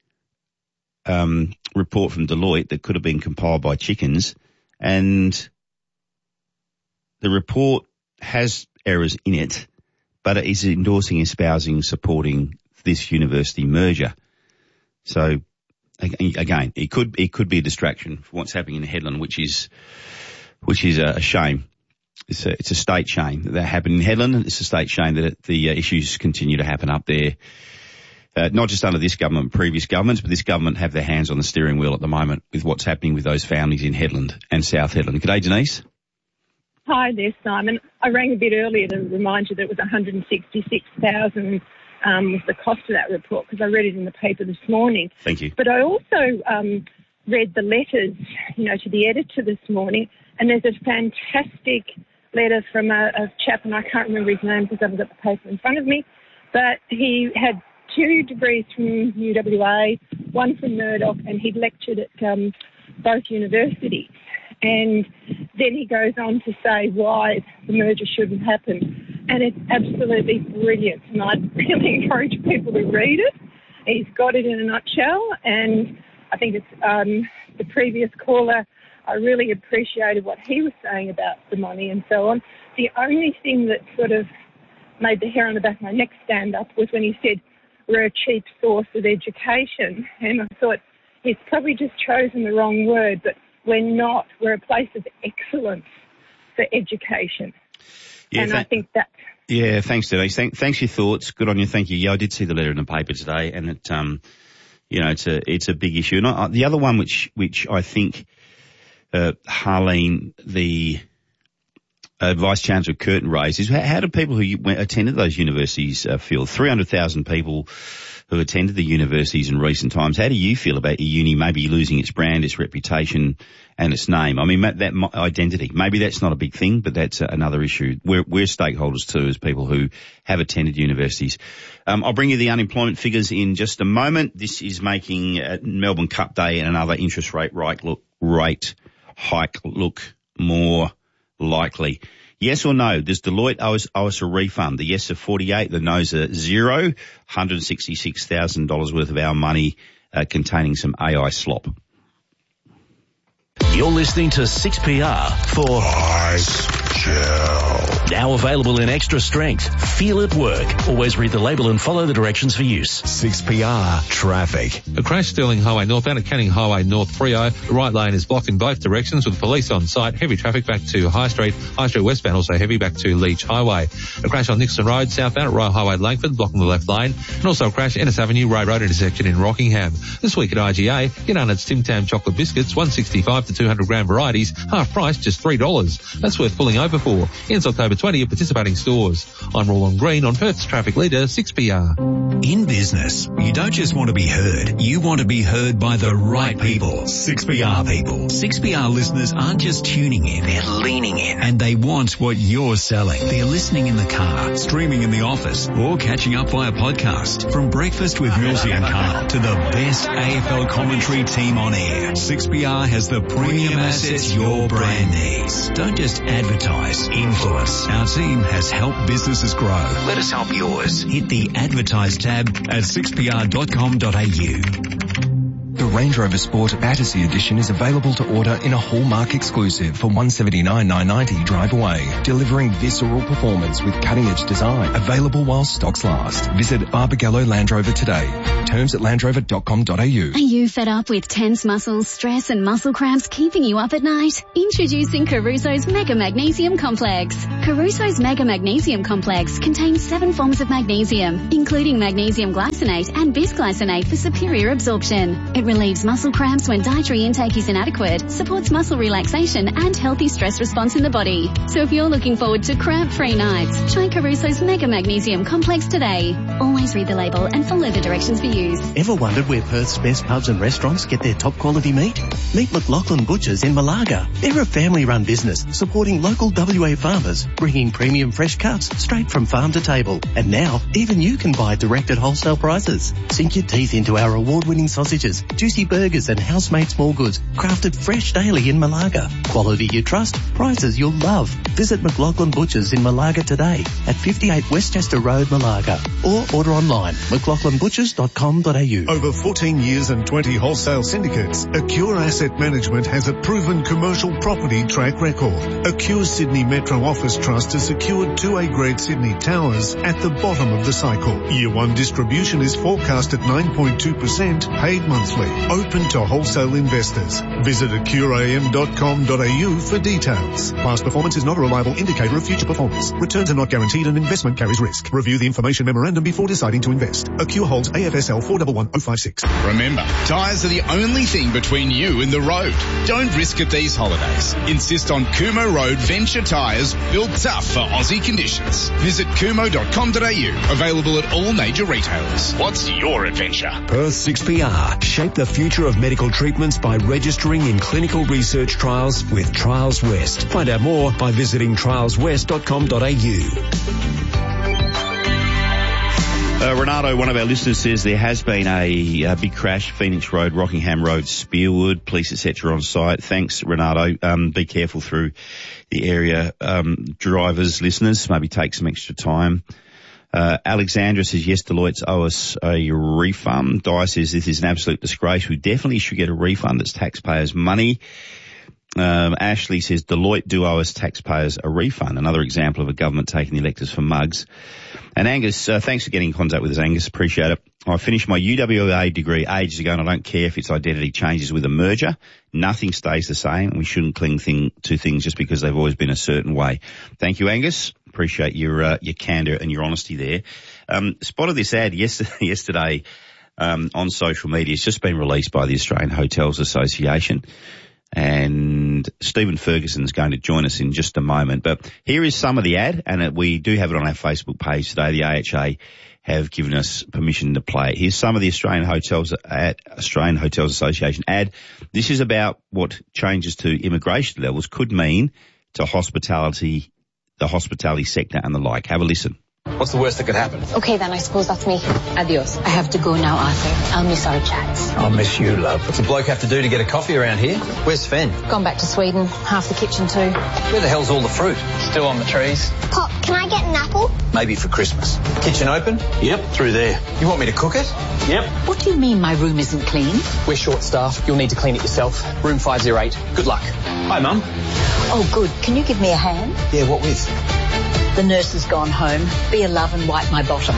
um, report from Deloitte that could have been compiled by chickens, and the report has errors in it, but it is endorsing, espousing, supporting this university merger. So, again, it could it could be a distraction for what's happening in Hedland, which is which is a shame. It's a it's a state shame that that happened in Hedland, and it's a state shame that it, the uh, issues continue to happen up there. Uh, not just under this government, previous governments, but this government have their hands on the steering wheel at the moment with what's happening with those families in Hedland and South Hedland. G'day, Denise. Hi there, Simon. I rang a bit earlier to remind you that it was one hundred sixty-six thousand um, was the cost of that report, because I read it in the paper this morning. Thank you. But I also um, read the letters, you know, to the editor this morning, and there's a fantastic letter from a, a chap, and I can't remember his name because I haven't got the paper in front of me, but he had two degrees from U W A, one from Murdoch, and he'd lectured at um, both universities. And then he goes on to say why the merger shouldn't happen. And it's absolutely brilliant. And I really encourage people to read it. He's got it in a nutshell. And I think it's um, the previous caller, I really appreciated what he was saying about the money and so on. The only thing that sort of made the hair on the back of my neck stand up was when he said, we're a cheap source of education. And I thought, he's probably just chosen the wrong word, but we're not. We're a place of excellence for education. Yeah, and th- I think that... Yeah, thanks, Denise. Thank, thanks for your thoughts. Good on you. Thank you. Yeah, I did see the letter in the paper today, and it, um, you know, it's a it's a big issue. And I, the other one, which which I think uh, Harleen, the uh, Vice Chancellor of Curtin, raised is how, how do people who went, attended those universities uh, feel? Three hundred thousand people who attended the universities in recent times. How do you feel about your uni maybe losing its brand, its reputation and its name? I mean, that identity, maybe that's not a big thing, but that's another issue. We're, we're stakeholders too, as people who have attended universities. Um, I'll bring you the unemployment figures in just a moment. This is making uh, Melbourne Cup Day and another interest rate right look, rate hike look more likely. Yes or no? Does Deloitte owe us, owe us a refund? The yes are forty-eight, the no's are zero. one hundred sixty-six thousand dollars worth of our money uh, containing some A I slop. You're listening to six P R for Ice Gel. Now available in extra strength. Feel it work. Always read the label and follow the directions for use. six P R traffic. A crash Stirling Highway northbound at Canning Highway North three oh. The right lane is blocked in both directions with police on site. Heavy traffic back to High Street. High Street westbound also heavy back to Leach Highway. A crash on Nixon Road southbound at Royal Highway Langford blocking the left lane. And also a crash Ennis Avenue Road Road intersection in Rockingham. This week at I G A, get Arnott's Tim Tam chocolate biscuits, one sixty-five to two hundred gram varieties, half price, just three dollars. That's worth pulling over before. Ends October twentieth at participating stores. I'm Roland Green on Perth's traffic leader, six P R. In business, you don't just want to be heard, you want to be heard by the right people. six P R people. six P R listeners aren't just tuning in, they're leaning in. And they want what you're selling. They're listening in the car, streaming in the office, or catching up via podcast. From Breakfast with Millsy and Carl to the best A F L commentary team on air, six P R has the premium assets your brand needs. Don't just advertise, influence. Our team has helped businesses grow. Let us help yours. Hit the advertise tab at six p r dot com dot a u. The Range Rover Sport Battersea Edition is available to order in a Hallmark exclusive for one hundred seventy-nine thousand nine hundred ninety drive away, delivering visceral performance with cutting-edge design. Available while stocks last. Visit Barbagallo Land Rover today. Terms at land rover dot com dot a u. Are you fed up with tense muscles, stress and muscle cramps keeping you up at night? Introducing Caruso's Mega Magnesium Complex. Caruso's Mega Magnesium Complex contains seven forms of magnesium, including magnesium glycinate and bisglycinate for superior absorption. It relieves muscle cramps when dietary intake is inadequate, supports muscle relaxation and healthy stress response in the body. So if you're looking forward to cramp-free nights, try Caruso's Mega Magnesium Complex today. Always read the label and follow the directions for use. Ever wondered where Perth's best pubs and restaurants get their top quality meat? Meet McLaughlin Butchers in Malaga. They're a family-run business supporting local W A farmers, bringing premium fresh cuts straight from farm to table. And now, even you can buy direct at wholesale prices. Sink your teeth into our award-winning sausages, juicy burgers and house-made small goods, crafted fresh daily in Malaga. Quality you trust, prices you'll love. Visit McLaughlin Butchers in Malaga today at fifty-eight Westchester Road, Malaga, or order online mclaughlin butchers dot com dot a u. Over fourteen years and twenty wholesale syndicates, Acure Asset Management has a proven commercial property track record. Acure Sydney Metro Office Trust has secured two A grade Sydney towers at the bottom of the cycle. Year one distribution is forecast at nine point two percent, paid monthly. Open to wholesale investors. Visit acure a m dot com dot a u for details. Past performance is not a reliable indicator of future performance. Returns are not guaranteed and investment carries risk. Review the information memorandum before deciding to invest. Acure holds A F S L four one one oh five six. Remember, tyres are the only thing between you and the road. Don't risk it these holidays. Insist on Kumo Road Venture tyres, built tough for Aussie conditions. Visit kumo dot com dot a u. Available at all major retailers. What's your adventure? Perth six P R. Shape the future of medical treatments by registering in clinical research trials with Trials West. Find out more by visiting trials west dot com dot a u. Uh, Renato, one of our listeners, says there has been a, a big crash, Phoenix Road, Rockingham Road, Spearwood, police et cetera on site. Thanks, Renato. Um, be careful through the area. Um, drivers, listeners, maybe take some extra time. Uh, Alexandra says, yes, Deloitte's owe us a refund. Di says, this is an absolute disgrace. We definitely should get a refund. It's taxpayers' money. Um, Ashley says, Deloitte do owe us taxpayers a refund. Another example of a government taking the electors for mugs. And Angus, uh, thanks for getting in contact with us, Angus. Appreciate it. I finished my U W A degree ages ago, and I don't care if its identity changes with a merger. Nothing stays the same, and we shouldn't cling thing, to things just because they've always been a certain way. Thank you, Angus. Appreciate your uh, your candour and your honesty there. Um, spotted this ad yesterday, yesterday um, on social media. It's just been released by the Australian Hotels Association. And Stephen Ferguson is going to join us in just a moment. But here is some of the ad, and we do have it on our Facebook page today. The A H A have given us permission to play it. Here's some of the Australian Hotels ad, Australian Hotels Association ad. This is about what changes to immigration levels could mean to hospitality, the hospitality sector and the like. Have a listen. What's the worst that could happen? Okay, then I suppose that's me. Adios. I have to go now, Arthur. I'll miss our chats. I'll miss you, love. What's a bloke have to do to get a coffee around here? Where's Sven? Gone back to Sweden. Half the kitchen too. Where the hell's all the fruit? Still on the trees. Pop, can I get an apple? Maybe for Christmas. Kitchen open? Yep, through there. You want me to cook it? Yep. What do you mean my room isn't clean? We're short staffed. You'll need to clean it yourself. Room five oh eight. Good luck. Hi, Mum. Oh, good. Can you give me a hand? Yeah, what with? The nurse has gone home. Be a love and wipe my bottom.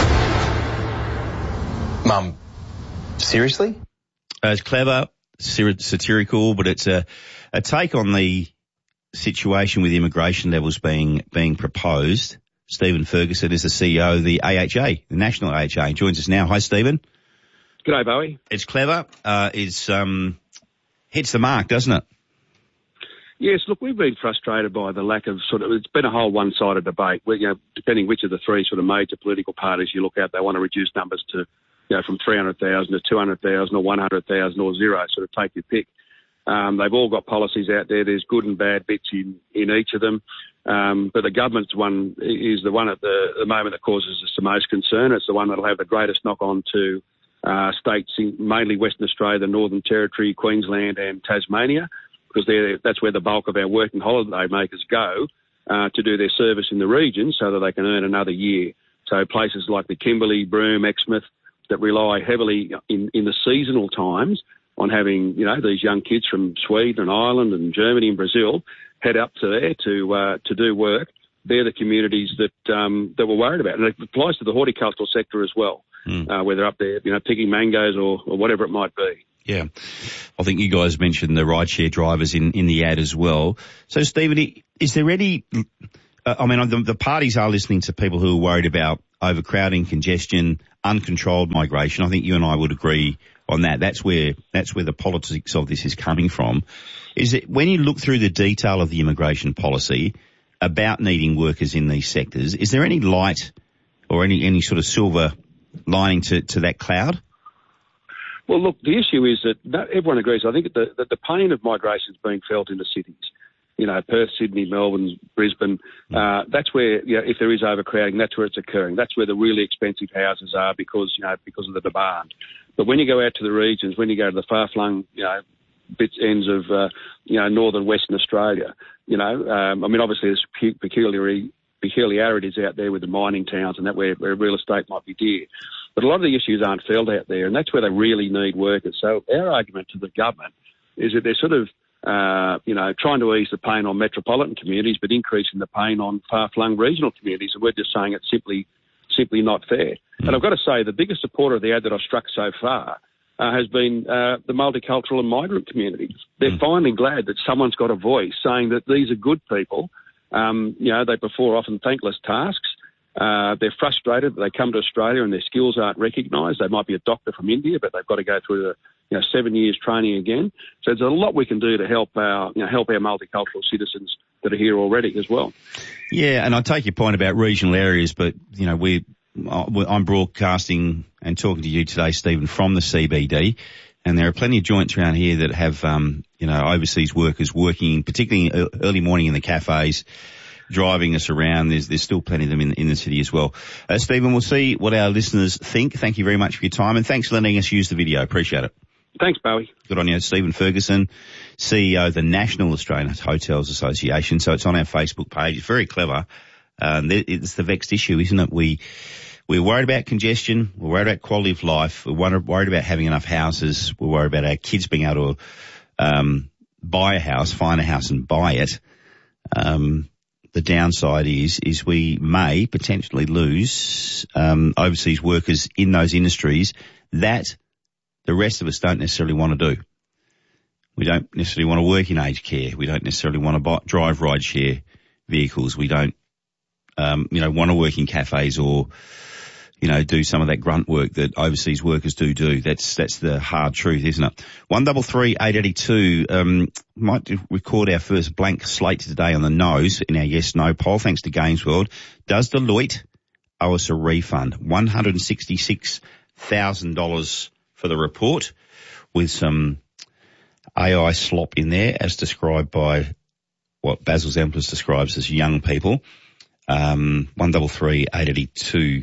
Mum, seriously? Uh, it's clever, satirical, but it's a, a take on the situation with immigration levels being being proposed. Stephen Ferguson is the C E O of the A H A, the National A H A. He joins us now. Hi, Stephen. G'day, Bowie. It's clever. Uh, it's um, hits the mark, doesn't it? Yes, look, we've been frustrated by the lack of sort of, it's been a whole one-sided debate where, you know, depending which of the three sort of major political parties you look at, they want to reduce numbers to, you know, from three hundred thousand to two hundred thousand or one hundred thousand or zero, sort of take your pick. Um, they've all got policies out there. There's good and bad bits in, in each of them. Um, but the government's one is the one at the, the moment that causes us the most concern. It's the one that'll have the greatest knock-on to uh, states, in, mainly Western Australia, the Northern Territory, Queensland and Tasmania, because they're, that's where the bulk of our working holiday makers go uh, to do their service in the region so that they can earn another year. So places like the Kimberley, Broome, Exmouth that rely heavily in, in the seasonal times on having, you know, these young kids from Sweden and Ireland and Germany and Brazil head up to there to uh, to do work. They're the communities that um, that we're worried about. And it applies to the horticultural sector as well, mm. uh, where they're up there, you know, picking mangoes or, or whatever it might be. Yeah. I think you guys mentioned the rideshare drivers in, in the ad as well. So, Stephen, is there any, uh, I mean, the, the parties are listening to people who are worried about overcrowding, congestion, uncontrolled migration. I think you and I would agree on that. That's where, that's where the politics of this is coming from. Is it when you look through the detail of the immigration policy about needing workers in these sectors, is there any light or any, any sort of silver lining to, to that cloud? Well, look, the issue is that not everyone agrees. I think that the, that the pain of migration is being felt in the cities. You know, Perth, Sydney, Melbourne, Brisbane. Uh, that's where, you know, if there is overcrowding, that's where it's occurring. That's where the really expensive houses are because, you know, because of the demand. But when you go out to the regions, when you go to the far-flung, you know, bits ends of, uh, you know, northern Western Australia, you know, um, I mean, obviously there's peculiarity, peculiarities out there with the mining towns and that where, where real estate might be dear. But a lot of the issues aren't felt out there, and that's where they really need workers. So our argument to the government is that they're sort of, uh, you know, trying to ease the pain on metropolitan communities, but increasing the pain on far-flung regional communities. And we're just saying it's simply, simply not fair. Mm. And I've got to say, the biggest supporter of the ad that I've struck so far uh, has been uh, the multicultural and migrant community. They're mm. finally glad that someone's got a voice saying that these are good people. Um, you know, they perform often thankless tasks. Uh, they're frustrated that they come to Australia and their skills aren't recognised. They might be a doctor from India, but they've got to go through the, you know, seven years training again. So there's a lot we can do to help our, you know, help our multicultural citizens that are here already as well. Yeah, and I take your point about regional areas, but, you know, we I'm broadcasting and talking to you today, Stephen, from the C B D, and there are plenty of joints around here that have, um, you know, overseas workers working, particularly early morning in the cafes, driving us around. There's there's still plenty of them in, in the city as well. Uh, Stephen, we'll see what our listeners think. Thank you very much for your time, and thanks for letting us use the video. Appreciate it. Thanks, Bowie. Good on you. Stephen Ferguson, C E O of the National Australian Hotels Association. So it's on our Facebook page. It's very clever. Um, it's the vexed issue, isn't it? We, we're worried about congestion. We're worried about quality of life. We're worried about having enough houses. We're worried about our kids being able to um, buy a house, find a house and buy it. Um, the downside is, is we may potentially lose um, overseas workers in those industries that the rest of us don't necessarily want to do. We don't necessarily want to work in aged care. We don't necessarily want to buy, drive ride share vehicles. We don't, um, you know, want to work in cafes or, you know, do some of that grunt work that overseas workers do do. That's, that's the hard truth, isn't it? One double three eight eighty two, um, might record our first blank slate today on the nose in our yes no poll. Thanks to Games World. Does Deloitte owe us a refund? one hundred sixty-six thousand dollars for the report with some A I slop in there as described by what Basil Zemplis describes as young people. Um, one double three eight eighty two.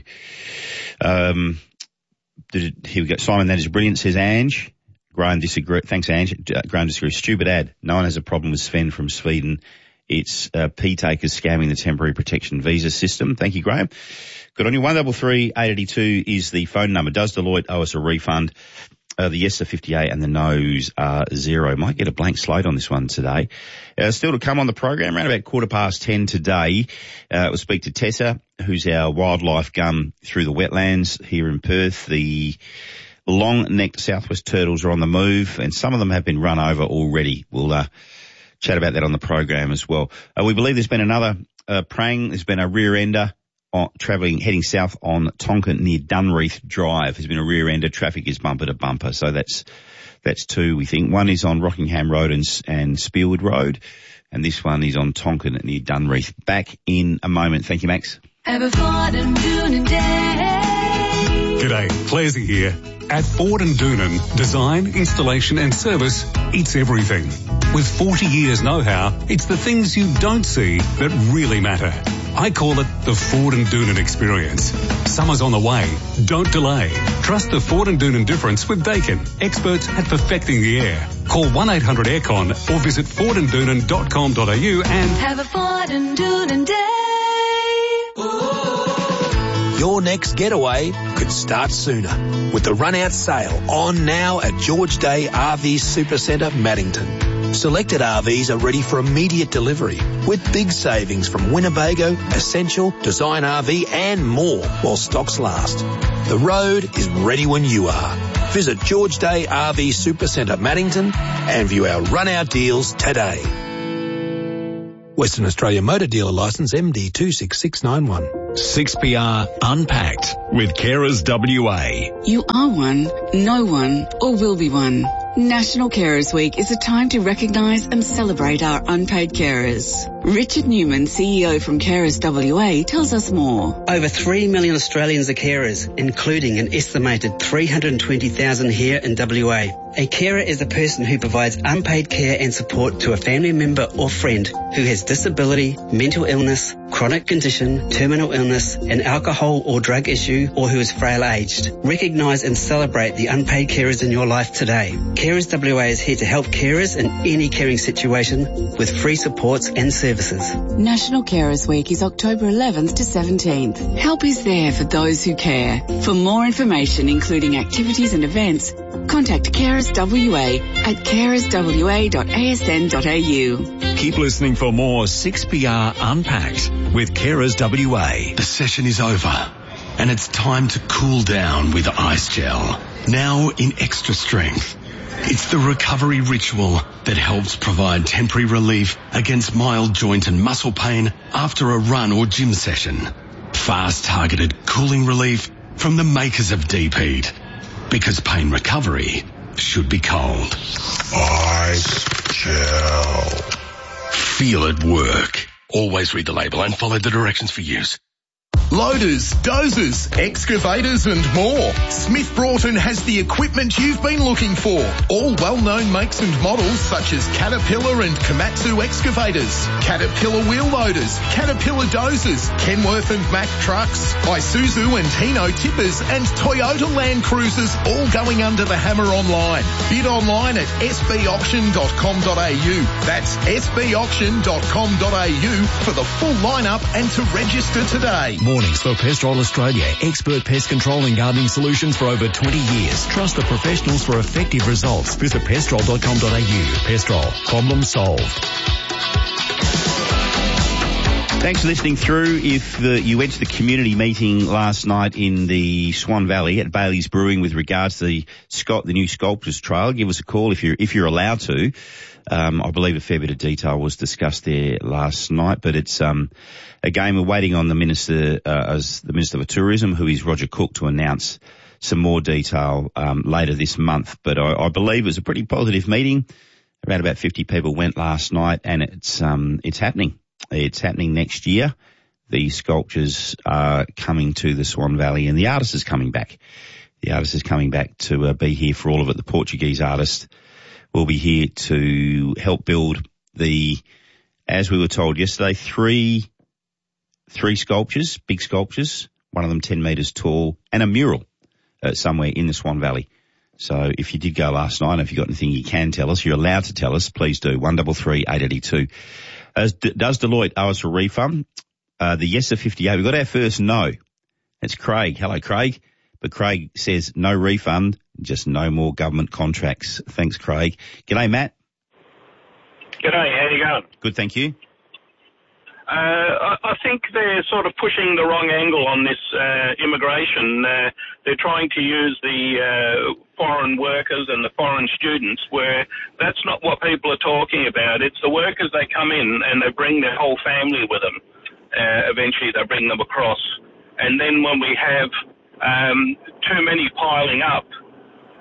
Um, did it, here we go. Simon, that is brilliant, says Ange. Graham disagree. Thanks, Ange. Uh, Graham disagrees. Stupid ad. No one has a problem with Sven from Sweden. It's uh, P-takers scamming the temporary protection visa system. Thank you, Graham. Good on you. one double three eight eighty two is the phone number. Does Deloitte owe us a refund? Uh, the yes are fifty-eight and the no's are zero. Might get a blank slate on this one today. Uh, still to come on the program, around about quarter past ten today, uh, we'll speak to Tessa, who's our wildlife gun through the wetlands here in Perth. The long-necked southwest turtles are on the move, and some of them have been run over already. We'll uh, chat about that on the program as well. Uh, we believe there's been another uh, prang. There's been a rear-ender on, travelling, heading south on Tonkin near Dunreath Drive. There's been a rear-ender. Traffic is bumper to bumper. So that's, that's two, we think. One is on Rockingham Road and, and Spearwood Road. and this one is on Tonkin near Dunreath. Back in a moment. Thank you, Max. Have a Ford and Doonan day. G'day, Clarsey here. At Ford and Doonan, design, installation and service, it's everything. With forty years know-how, it's the things you don't see that really matter. I call it the Ford and Doonan experience. Summer's on the way. Don't delay. Trust the Ford and Doonan difference with Dakin, experts at perfecting the air. Call one eight hundred aircon or visit ford and doonan dot com dot a u and have a Ford and Doonan day. Your next getaway could start sooner with the run-out sale on now at George Day R V Supercentre, Maddington. Selected R Vs are ready for immediate delivery with big savings from Winnebago, Essential, Design R V and more while stocks last. The road is ready when you are. Visit George Day R V Supercentre, Maddington and view our run-out deals today. Western Australia Motor Dealer Licence M D two six six nine one. six P R Unpacked with Carers W A. You are one, no one, or will be one. National Carers Week is a time to recognise and celebrate our unpaid carers. Richard Newman, C E O from Carers W A, tells us more. Over three million Australians are carers, including an estimated three hundred twenty thousand here in W A. A carer is a person who provides unpaid care and support to a family member or friend who has disability, mental illness, chronic condition, terminal illness, an alcohol or drug issue, or who is frail-aged. Recognise and celebrate the unpaid carers in your life today. Carers W A is here to help carers in any caring situation with free supports and services. National Carers Week is October eleventh to seventeenth. Help is there for those who care. For more information, including activities and events, contact Carers W A at carers w a dot a s n dot a u. Keep listening for more six P R Unpacked with Carers W A. The session is over and it's time to cool down with Ice Gel. Now in extra strength. It's the recovery ritual that helps provide temporary relief against mild joint and muscle pain after a run or gym session. Fast targeted cooling relief from the makers of Deep Heat. Because pain recovery should be cold. Ice Gel. Feel it work. Always read the label and follow the directions for use. Loaders, dozers, excavators and more. Smith Broughton has the equipment you've been looking for. All well-known makes and models such as Caterpillar and Komatsu excavators, Caterpillar wheel loaders, Caterpillar dozers, Kenworth and Mack trucks, Isuzu and Hino tippers and Toyota Land Cruisers all going under the hammer online. Bid online at s b auction dot com dot a u. That's s b auction dot com dot a u for the full lineup and to register today. Mornings for Pestrol Australia, expert pest control and gardening solutions for over twenty years. Trust the professionals for effective results. Visit pestrol dot com dot a u. Pestrol, problem solved. Thanks for listening through. If the, you went to the community meeting last night in the Swan Valley at Bailey's Brewing with regards to the Scott, the new Sculptors Trail, give us a call if you're if you're allowed to. Um, I believe a fair bit of detail was discussed there last night, but it's um, again we're waiting on the minister, uh, as the Minister for Tourism, who is Roger Cook, to announce some more detail um, later this month. But I, I believe it was a pretty positive meeting. Around about fifty people went last night, and it's um, it's happening. It's happening next year. The sculptures are coming to the Swan Valley, and the artist is coming back. The artist is coming back to uh, be here for all of it. The Portuguese artist will be here to help build the, as we were told yesterday, three three sculptures, big sculptures, one of them ten metres tall, and a mural uh, somewhere in the Swan Valley. So if you did go last night, if you've got anything you can tell us, you're allowed to tell us, please do. one three three, eight eight two. As d- does Deloitte owe us a refund? Uh, the yes of fifty-eight. We got our first no. It's Craig. Hello, Craig. But Craig says no refund, just no more government contracts. Thanks, Craig. G'day, Matt. G'day. How you going? Good, thank you. Uh, I, I think they're sort of pushing the wrong angle on this uh, immigration. Uh, they're trying to use the uh, foreign workers and the foreign students, where that's not what people are talking about. It's the workers, they come in and they bring their whole family with them. Uh, eventually they bring them across. And then when we have um, too many piling up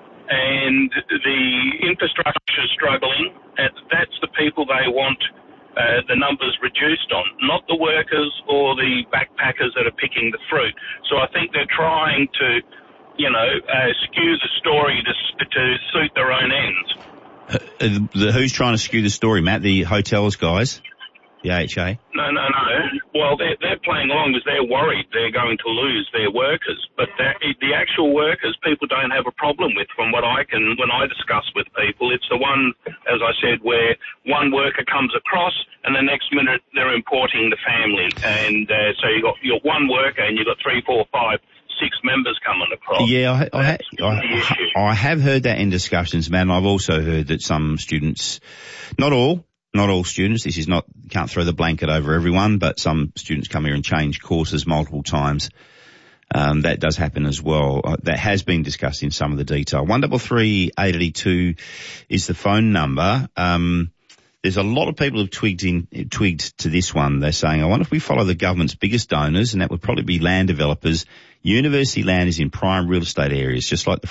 and the infrastructure is struggling, that's the people they want uh, the numbers reduced on, not the workers or the backpackers that are picking the fruit. So I think they're trying to, you know, uh, skew the story to, to suit their own ends. Uh, the, the, who's trying to skew the story, Matt? The hotels guys? The A H A? No, no, no. Well, they're, they're playing along because they're worried they're going to lose their workers. But the actual workers, people don't have a problem with from what I can, when I discuss with people. It's the one, as I said, where one worker comes across and the next minute they're importing the family. And uh, so you've got your one worker and you've got three, four, five, six members coming across. Yeah, I, I, I, I have heard that in discussions, man. I've also heard that some students, not all, Not all students. This is not, can't throw the blanket over everyone, but some students come here and change courses multiple times. Um, that does happen as well. Uh, that has been discussed in some of the detail. one double three eight eight two is the phone number. Um, there's a lot of people who've twigged in, twigged to this one. They're saying, I wonder if we follow the government's biggest donors, and that would probably be land developers. University land is in prime real estate areas, just like the